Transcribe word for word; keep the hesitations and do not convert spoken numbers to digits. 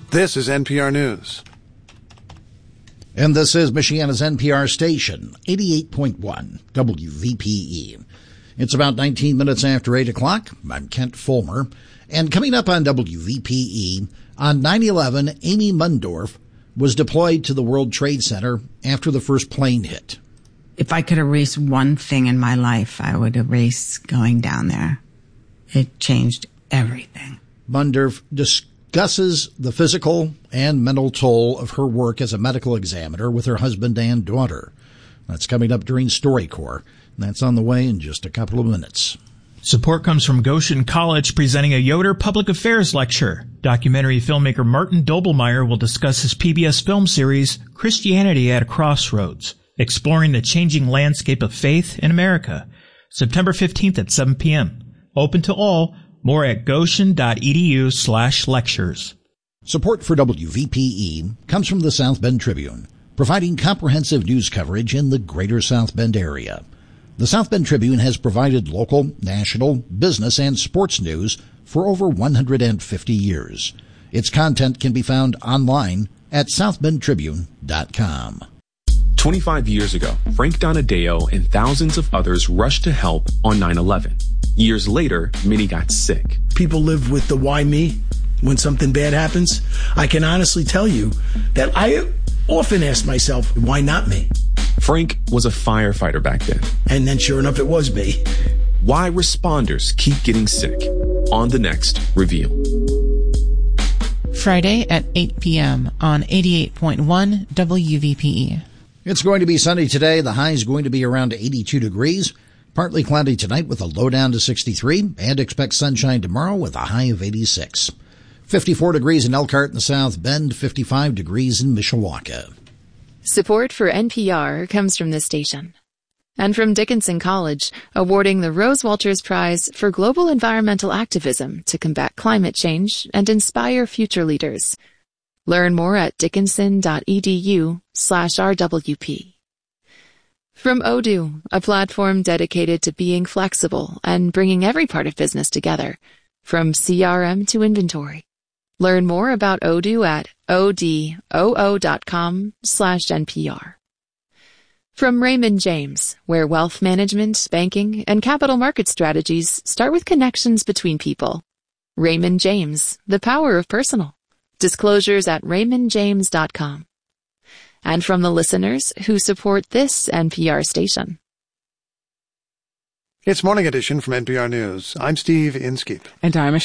This is N P R News. And this is Michiana's N P R station, eighty-eight point one W V P E. It's about nineteen minutes after eight o'clock. I'm Kent Fulmer. And coming up on W V P E, on nine eleven, Amy Mundorf was deployed to the World Trade Center after the first plane hit. If I could erase one thing in my life, I would erase going down there. It changed everything. Mundorf discusses the physical and mental toll of her work as a medical examiner with her husband and daughter. That's coming up during StoryCorps. And that's on the way in just a couple of minutes. Support comes from Goshen College presenting a Yoder Public Affairs lecture. Documentary filmmaker Martin Doblmeier will discuss his P B S film series, Christianity at a Crossroads, exploring the changing landscape of faith in America. September fifteenth at seven p.m. Open to all. More at goshen.edu slash lectures. Support for W V P E comes from the South Bend Tribune, providing comprehensive news coverage in the greater South Bend area. The South Bend Tribune has provided local, national, business, and sports news for over one hundred fifty years. Its content can be found online at south bend tribune dot com. twenty-five years ago, Frank Donadeo and thousands of others rushed to help on nine eleven. Years later, many got sick. People live with the why me when something bad happens. I can honestly tell you that I often ask myself, why not me? Frank was a firefighter back then. And then sure enough, it was me. Why responders keep getting sick. On the next Reveal. Friday at eight p.m. on eighty-eight point one W V P E. It's going to be sunny today. The high is going to be around eighty-two degrees. Partly cloudy tonight with a low down to sixty-three. And expect sunshine tomorrow with a high of eighty-six. fifty-four degrees in Elkhart and South Bend. fifty-five degrees in Mishawaka. Support for N P R comes from this station. And from Dickinson College, awarding the Rose Walters Prize for Global Environmental Activism to combat climate change and inspire future leaders. Learn more at dickinson.edu slash RWP. From Odoo, a platform dedicated to being flexible and bringing every part of business together, from C R M to inventory. Learn more about Odoo at odoo.com slash NPR. From Raymond James, where wealth management, banking, and capital market strategies start with connections between people. Raymond James, the power of personal. Disclosures at raymond james dot com. And from the listeners who support this N P R station. It's Morning Edition from N P R News. I'm Steve Inskeep. And I'm